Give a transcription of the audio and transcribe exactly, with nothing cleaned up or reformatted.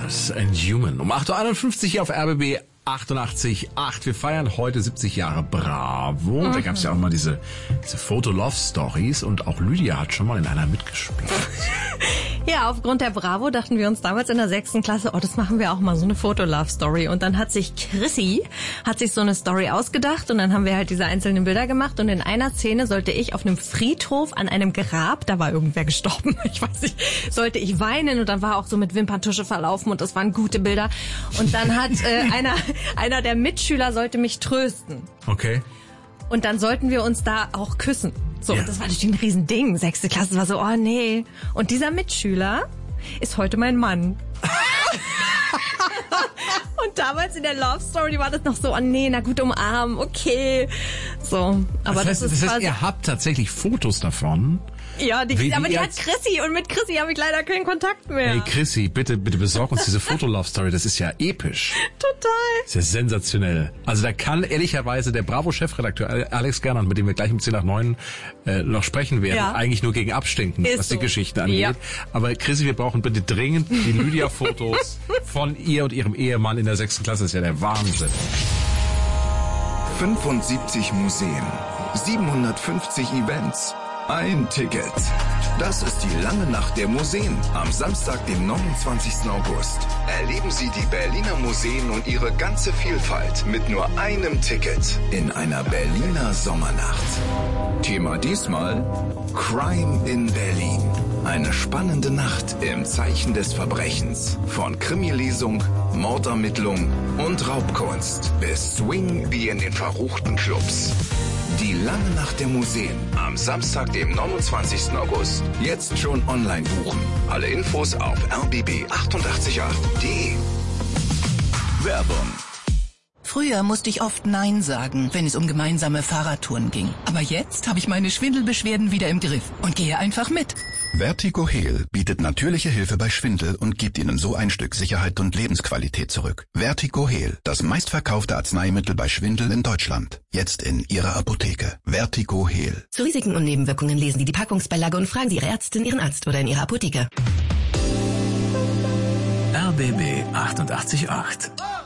Colors and Human. Um acht Uhr einundfünfzig hier auf R B B achtundachtzig Komma acht. Wir feiern heute siebzig Jahre Bravo. Mhm. Da gab es ja auch mal diese, diese Foto-Love-Stories und auch Lydia hat schon mal in einer mitgespielt. Ja, aufgrund der Bravo dachten wir uns damals in der sechsten Klasse, oh, das machen wir auch mal, so eine Foto-Love-Story. Und dann hat sich Chrissy, hat sich so eine Story ausgedacht und dann haben wir halt diese einzelnen Bilder gemacht und in einer Szene sollte ich auf einem Friedhof an einem Grab, da war irgendwer gestorben, ich weiß nicht, sollte ich weinen und dann war auch so mit Wimperntusche verlaufen und das waren gute Bilder. Und dann hat äh, einer, einer der Mitschüler sollte mich trösten. Okay. Und dann sollten wir uns da auch küssen. So, ja. Das war natürlich ein Riesending. Sechste Klasse war so, oh nee. Und dieser Mitschüler ist heute mein Mann. Und damals in der Love Story war das noch so, oh nee, na gut, umarmen, okay. So, aber das heißt, das ist das heißt, quasi, ihr habt tatsächlich Fotos davon? Ja, die, Wie, aber wie die hat als- Chrissy und mit Chrissy habe ich leider keinen Kontakt mehr. Hey Chrissy, bitte, bitte besorg uns diese Foto-Love-Story. Das ist ja episch. Total. Das ist ja sensationell. Also da kann ehrlicherweise der Bravo-Chefredakteur Alex Gernand, mit dem wir gleich um zehn nach neun äh, noch sprechen werden, Ja. eigentlich nur gegen abstinken, Ist was die so. Geschichten angeht. Ja. Aber Chrissy, wir brauchen bitte dringend die Lydia-Fotos von ihr und ihrem Ehemann in der sechsten Klasse. Das ist ja der Wahnsinn. fünfundsiebzig Museen, siebenhundertfünfzig Events, ein Ticket. Das ist die lange Nacht der Museen am Samstag, dem neunundzwanzigsten August. Erleben Sie die Berliner Museen und ihre ganze Vielfalt mit nur einem Ticket in einer Berliner Sommernacht. Thema diesmal Crime in Berlin. Eine spannende Nacht im Zeichen des Verbrechens. Von Krimilesung, Mordermittlung und Raubkunst bis Swing wie in den verruchten Clubs. Die lange Nacht der Museen am Samstag, dem neunundzwanzigsten August. Jetzt schon online buchen. Alle Infos auf r b b achtundachtzig Komma acht punkt de. Werbung. Früher musste ich oft Nein sagen, wenn es um gemeinsame Fahrradtouren ging. Aber jetzt habe ich meine Schwindelbeschwerden wieder im Griff und gehe einfach mit. Vertigo Heal bietet natürliche Hilfe bei Schwindel und gibt Ihnen so ein Stück Sicherheit und Lebensqualität zurück. Vertigo Heal, das meistverkaufte Arzneimittel bei Schwindel in Deutschland. Jetzt in Ihrer Apotheke. Vertigo Heal. Zu Risiken und Nebenwirkungen lesen Sie die Packungsbeilage und fragen Sie Ihre Ärztin, Ihren Arzt oder in Ihrer Apotheke. R B B achtundachtzig Komma acht.